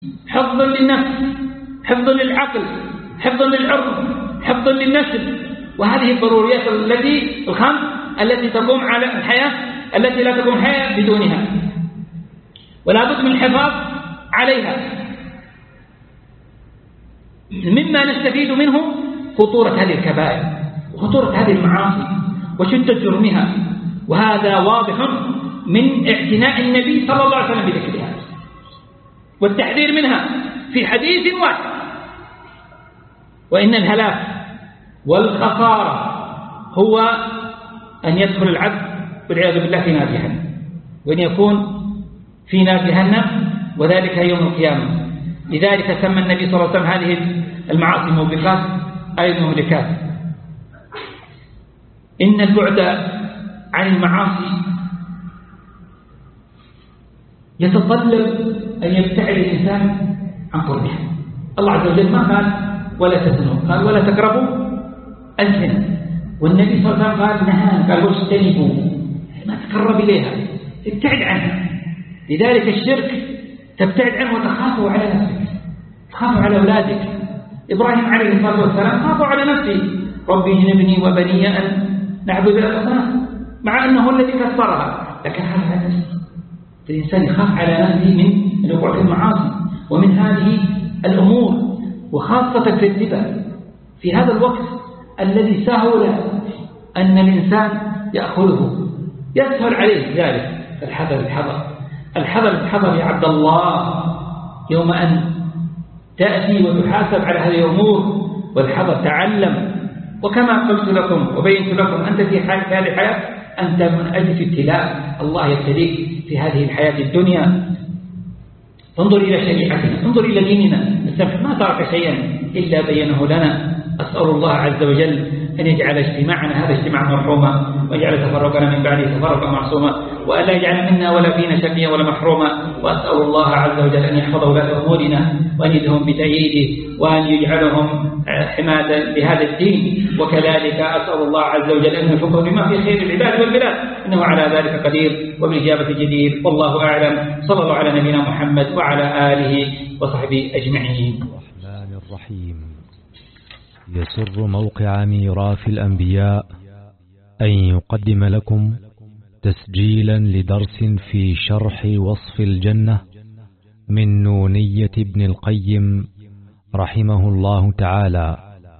حفظا للنفس، حفظا للعقل، حفظا للعرض، حفظا للنسل. وهذه الضروريات الخمس التي تقوم على الحياة، التي لا تقوم حياة بدونها، ولا بد من الحفاظ عليها. مما نستفيد منه خطورة هذه الكبائر وخطورة هذه المعاصي وشدة جرمها، وهذا واضح من اعتناء النبي صلى الله عليه وسلم بذكرها والتحذير منها في حديث واحد. وإن الهلاك والخسارة هو أن يدخل العبد والعياذ بالله في نار جهنم، وأن يكون في نار جهنم، وذلك يوم القيامة. لذلك سمى النبي صلى الله عليه وسلم هذه المعاصي موبقات أي مهلكات. إن البعد عن المعاصي يتطلب أن يبتعد الإنسان عن قربها. الله عز وجل ما قال ولا تزنوا، قال ولا تقربوا الزنا، والنبي صلى الله عليه وسلم قال نهانا، قال واجتنبوا، ما تقرب إليها، ابتعد عنها. لذلك الشرك تبتعد عنه وتخافه على نفسك، تخافه على أولادك. إبراهيم عليه الصلاة والسلام خافوا على نفسه، ربي اجنبني وبني أن نعبد الأصنام، مع أنه الذي كسرها، لكن خاف على نفسه. الإنسان يخاف على نفسه من الوقوع في المعاصي ومن هذه الأمور، وخاصة في الربا في هذا الوقت الذي سهل أن الإنسان يأخذه، يسهل عليه ذلك. الحذر الحذر الحذر الحذر يا عبد الله، يوم أن تأتي وتحاسب على هذه الأمور. والحذر تعلم، وكما قلت لكم وبينت لكم، أنت في هذه الحياة أنت من أجل ابتلاء، الله يبتليك في هذه الحياة الدنيا. انظر إلى شريعتنا، انظر إلى ديننا السمح، ما ترك شيئا إلا بينه لنا. أسأل الله عز وجل أن يجعل اجتماعنا هذا اجتماعا مرحوما، ويجعل تفرقنا من بعده تفرقا معصوما، وألا يجعل منا ولا فينا شقيا ولا محروما. وأسأل الله عز وجل أن يحفظ ولاة أمورنا وأن يدهم بتأييده وأن يجعلهم حماة لهذا الدين. وكذلك أسأل الله عز وجل أن يوفقه بما في خير العباد والبلاد، إنه على ذلك قدير وبالإجابة جدير. والله أعلم. صلى الله على نبينا محمد وعلى آله وصحبه أجمعين. الرحمن الرحيم. يسر موقع ميراث الأنبياء أن يقدم لكم تسجيلا لدرس في شرح وصف الجنة من نونية ابن القيم رحمه الله تعالى،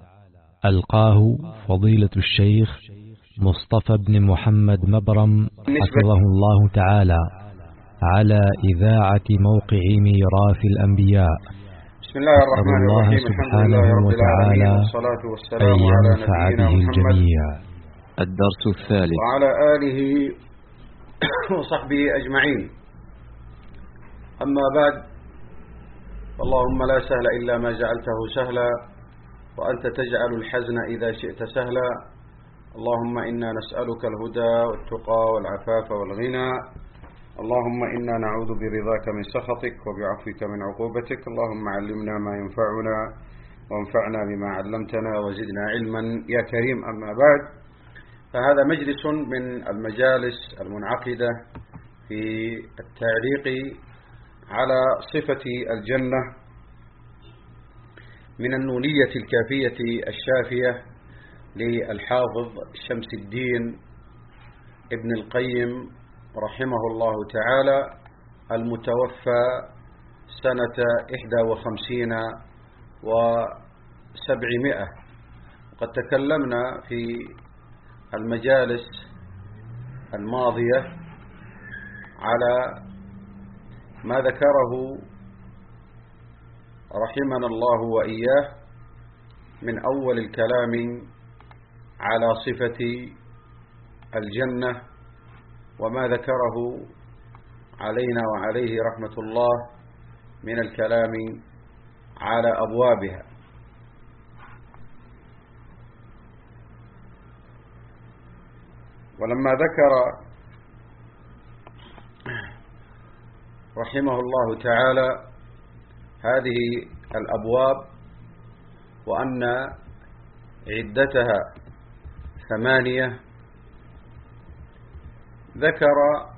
ألقاه فضيلة الشيخ مصطفى بن محمد مبرم حفظه الله تعالى على إذاعة موقع ميراث الأنبياء. بسم الله الرحمن الرحيم. سبحانه وتعالى والصلاة والسلام أن على ينفع نبينا به محمد الجميع. الدرس الثالث. وعلى آله وصحبه أجمعين. أما بعد، اللهم لا سهل إلا ما جعلته سهلا، وأنت تجعل الحزن إذا شئت سهلا. اللهم إنا نسألك الهدى والتقى والعفاف والغنى. اللهم إنا نعوذ برضاك من سخطك وبعفوك من عقوبتك. اللهم علمنا ما ينفعنا وانفعنا بما علمتنا وزدنا علما يا كريم. أما بعد، فهذا مجلس من المجالس المنعقدة في التعليق على صفة الجنة من النونية الكافية الشافية للحافظ شمس الدين ابن القيم رحمه الله تعالى، المتوفى سنة 51 و700. قد تكلمنا في المجالس الماضية على ما ذكره رحمنا الله وإياه من أول الكلام على صفة الجنة، وما ذكره علينا وعليه رحمة الله من الكلام على أبوابها. ولما ذكر رحمه الله تعالى هذه الأبواب وأن عدتها 8، ذكر